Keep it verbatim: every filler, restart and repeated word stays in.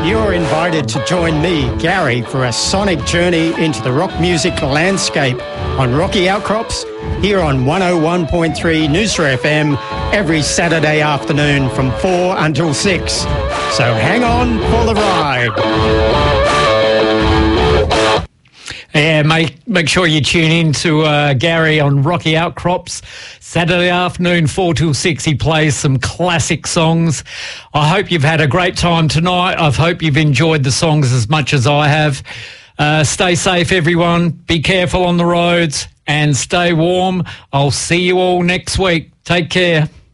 You're invited to join me, Gary, for a sonic journey into the rock music landscape on Rocky Outcrops here on one oh one point three Noosa F M every Saturday afternoon from four until six. So hang on for the ride. Yeah, make, make sure you tune in to uh, Gary on Rocky Outcrops. Saturday afternoon, four till six, he plays some classic songs. I hope you've had a great time tonight. I hope you've enjoyed the songs as much as I have. Uh, stay safe, everyone. Be careful on the roads and stay warm. I'll see you all next week. Take care.